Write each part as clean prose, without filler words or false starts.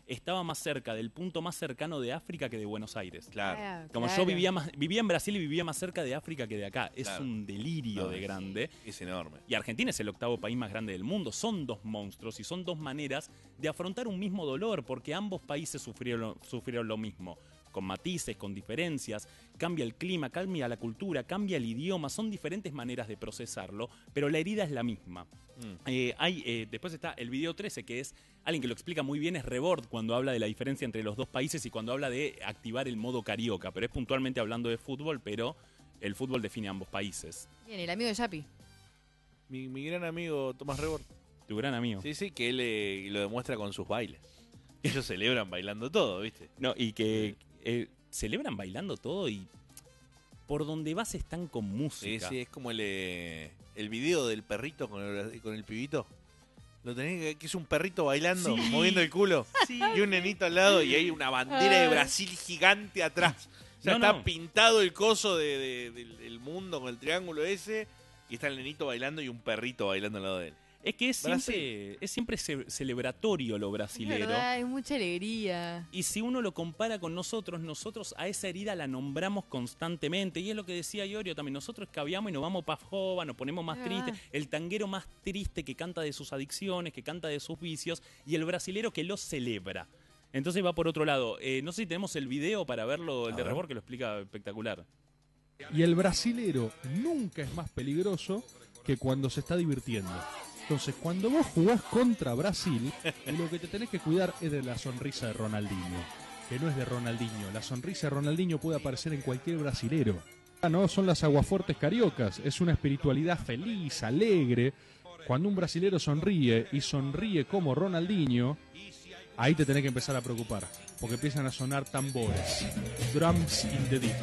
estaba más cerca del punto más cercano de África que de Buenos Aires. Claro. Como yo vivía en Brasil y vivía más cerca de África que de acá. Es Claro. un delirio de grande. Es enorme. Y Argentina es el 8º país más grande del mundo. Son dos monstruos y son dos maneras de afrontar un mismo dolor, porque ambos países sufrieron lo mismo. Con matices, con diferencias, cambia el clima, cambia la cultura, cambia el idioma, son diferentes maneras de procesarlo, pero la herida es la misma. Después está el video 13, que es alguien que lo explica muy bien, es Rebord, cuando habla de la diferencia entre los dos países y cuando habla de activar el modo carioca, pero es puntualmente hablando de fútbol, pero el fútbol define ambos países. Bien, el amigo de Yapi. Mi gran amigo Tomás Rebord. Tu gran amigo. Sí, que él lo demuestra con sus bailes. Ellos celebran bailando todo, ¿viste? No, y que celebran bailando todo y por donde vas están con música. Sí, es como el video del perrito con el pibito. Lo tenés que es un perrito bailando, Sí. moviendo el culo. Sí. Y un nenito al lado y hay una bandera de Brasil gigante atrás. O sea, está pintado el coso del mundo con el triángulo ese. Y está el nenito bailando y un perrito bailando al lado de él. Es que es siempre celebratorio lo Es brasilero. verdad, es mucha alegría. Y si uno lo compara con nosotros a esa herida la nombramos constantemente. Y es lo que decía Iorio también. Nosotros escabiamos y nos vamos pa' jova, nos ponemos más tristes. El tanguero más triste que canta de sus adicciones, que canta de sus vicios. Y el brasilero que lo celebra. Entonces va por otro lado. No sé si tenemos el video para verlo, el de Rebord, que lo explica espectacular. Y el brasilero nunca es más peligroso que cuando se está divirtiendo. Entonces, cuando vos jugás contra Brasil, lo que te tenés que cuidar es de la sonrisa de Ronaldinho, que no es de Ronaldinho. La sonrisa de Ronaldinho puede aparecer en cualquier brasilero. No son las aguafuertes cariocas, es una espiritualidad feliz, alegre. Cuando un brasilero sonríe y sonríe como Ronaldinho, ahí te tenés que empezar a preocupar, porque empiezan a sonar tambores. Drums in the deep.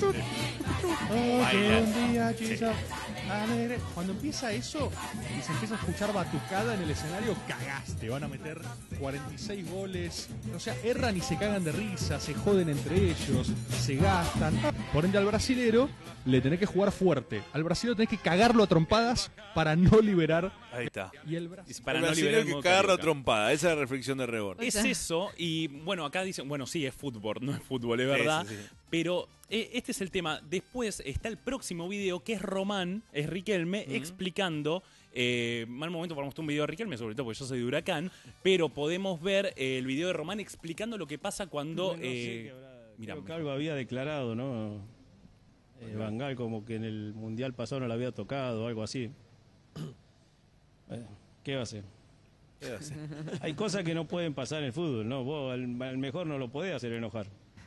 Cuando empieza eso y se empieza a escuchar batucada en el escenario, cagaste. Van a meter 46 goles. O sea, erran y se cagan de risa, se joden entre ellos, se gastan. Por ende, al brasilero le tenés que jugar fuerte. Al brasilero tenés que cagarlo a trompadas para no liberar. Ahí está. Y el Para el no liberar el que modo cagarlo a carioca. trompada. Esa es la reflexión de Rebord. Es eso, y bueno, acá dicen, bueno, sí, es fútbol, no es fútbol, es verdad. Sí. Pero este es el tema. Después está el próximo video, que es Román, es Riquelme, explicando. Mal momento para mostrar un video de Riquelme, sobre todo porque yo soy de Huracán. Pero podemos ver el video de Román explicando lo que pasa cuando. Creo que algo había declarado, ¿no? Van Gaal, como que en el mundial pasado no lo había tocado, algo así. ¿Qué va a hacer? Hay cosas que no pueden pasar en el fútbol, ¿no? Vos al mejor no lo podés hacer enojar.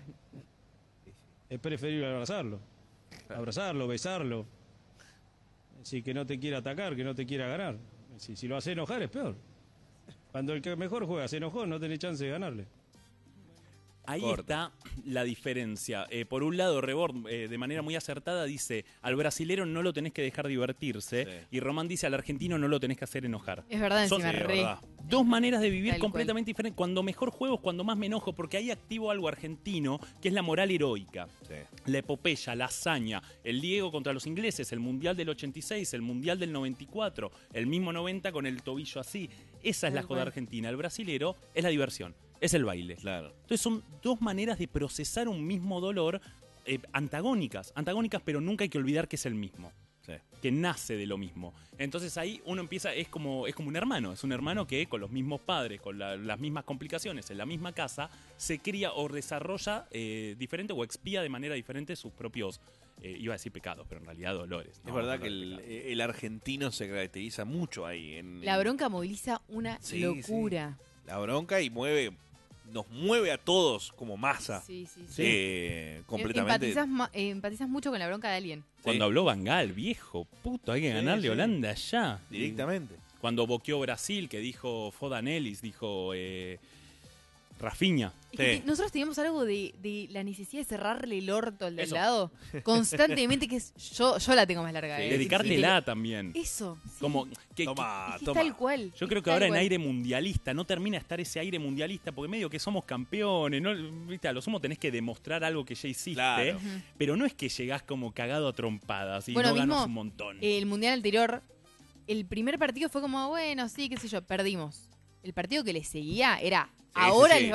Es preferible abrazarlo, besarlo. Si que no te quiera atacar, que no te quiera ganar. Si lo hace enojar es peor. Cuando el que mejor juega se enojó, no tenés chance de ganarle. Ahí está la diferencia. Por un lado, Rebord, de manera muy acertada, dice, al brasilero no lo tenés que dejar divertirse. Sí. Y Román dice, al argentino no lo tenés que hacer enojar. Es verdad, Son encima re. dos maneras de vivir Tal completamente diferentes. Cuando mejor juego es cuando más me enojo, porque ahí activo algo argentino, que es la moral heroica. La epopeya, la hazaña, el Diego contra los ingleses, el Mundial del 86, el Mundial del 94, el mismo 90 con el tobillo así. Esa es la joda argentina. El brasilero es la diversión. Es el baile. Claro. Entonces son dos maneras de procesar un mismo dolor antagónicas, pero nunca hay que olvidar que es el mismo. Sí. Que nace de lo mismo. Entonces ahí uno empieza, es como un hermano. Es un hermano que con los mismos padres, con las mismas complicaciones, en la misma casa, se cría o desarrolla diferente o expía de manera diferente sus propios, iba a decir pecados, pero en realidad dolores. Es verdad que el argentino se caracteriza mucho ahí. La bronca moviliza una locura. Sí. La bronca y nos mueve a todos como masa. Sí. Completamente. Empatizas mucho con la bronca de alguien. Cuando habló Van Gaal, viejo, puto, hay que ganarle a Holanda ya. Directamente. Cuando boqueó Brasil, que dijo Fodan Ellis, dijo Rafinha. Es que nosotros teníamos algo de la necesidad de cerrarle el orto al del Eso. lado constantemente, que es yo la tengo más larga. Dedicártela también. Eso. Sí. Como que Es tal cual. yo creo que ahora en aire mundialista no termina de estar ese aire mundialista, porque medio que somos campeones, ¿no? ¿Viste? A lo sumo tenés que demostrar algo que ya hiciste, Claro. pero no es que llegás como cagado a trompadas y Bueno, no mismo, ganas un montón. El mundial anterior, el primer partido fue como, bueno, sí, qué sé yo, perdimos. El partido que le seguía era, ahora les